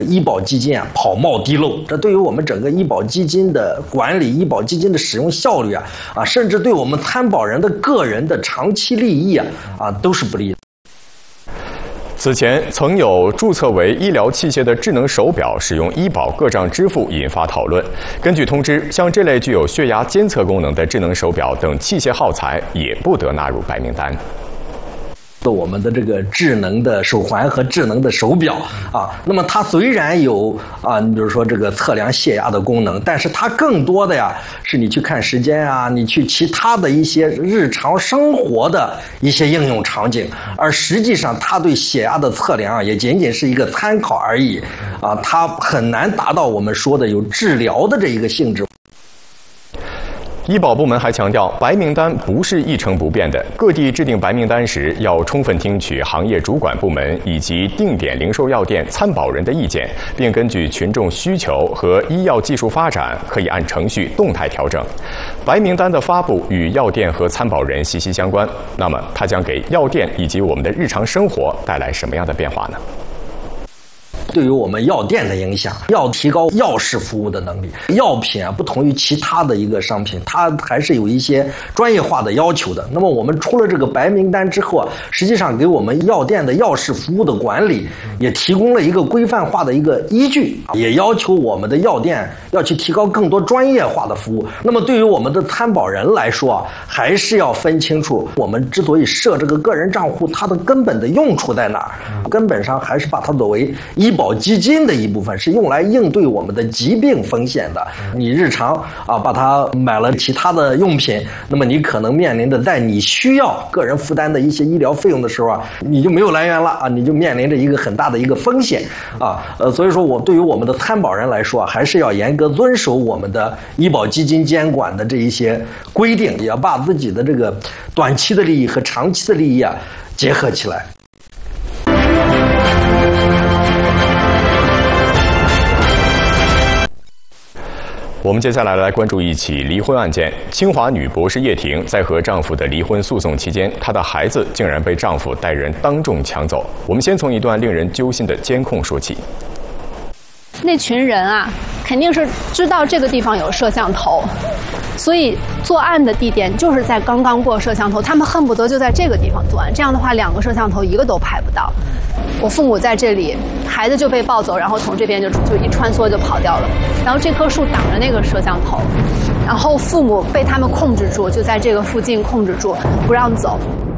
医保基金跑冒滴漏，这对于我们整个医保基金的管理、医保基金的使用效率甚至对我们参保人的个人的长期利益都是不利的。 此前曾有注册为医疗器械的智能手表使用医保各账支付引发讨论。根据通知，像这类具有血压监测功能的智能手表等器械耗材也不得纳入白名单。 我们的这个智能的手环和智能的手表那么它虽然有你比如说这个测量血压的功能，但是它更多的是你去看时间你去其他的一些日常生活的一些应用场景，而实际上它对血压的测量也仅仅是一个参考而已它很难达到我们说的有治疗的这一个性质。 医保部门还强调，白名单不是一成不变的，各地制定白名单时要充分听取行业主管部门以及定点零售药店参保人的意见，并根据群众需求和医药技术发展，可以按程序动态调整。白名单的发布与药店和参保人息息相关，那么它将给药店以及我们的日常生活带来什么样的变化呢？ 对于我们药店的影响，要提高药事服务的能力。药品不同于其他的一个商品，它还是有一些专业化的要求的。那么我们出了这个白名单之后实际上给我们药店的药事服务的管理也提供了一个规范化的一个依据，也要求我们的药店要去提高更多专业化的服务。那么对于我们的参保人来说还是要分清楚，我们之所以设这个个人账户，它的根本的用处在哪儿？根本上还是把它作为医保基金的一部分，是用来应对我们的疾病风险的。你日常把它买了其他的用品，那么你可能面临的在你需要个人负担的一些医疗费用的时候你就没有来源了你就面临着一个很大的一个风险所以说对于我们的参保人来说还是要严格遵守我们的医保基金监管的这一些规定，也要把自己的这个短期的利益和长期的利益结合起来。 我们接下来关注一起离婚案件。清华女博士叶婷在和丈夫的离婚诉讼期间，她的孩子竟然被丈夫带人当众抢走。我们先从一段令人揪心的监控说起。 那群人肯定是知道这个地方有摄像头，所以作案的地点就是在刚刚过摄像头，他们恨不得就在这个地方作案。这样的话2个摄像头一个都拍不到。我父母在这里，孩子就被抱走，然后从这边就一穿梭就跑掉了。然后这棵树挡着那个摄像头，然后父母被他们控制住，就在这个附近控制住不让走。